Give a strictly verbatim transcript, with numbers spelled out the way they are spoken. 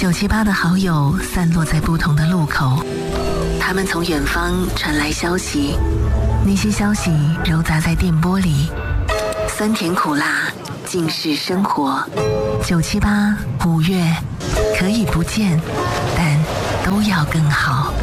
九七八的好友散落在不同的路口，他们从远方传来消息，那些消息揉杂在电波里，酸甜苦辣，尽是生活。九七八五月可以不见，但都要更好。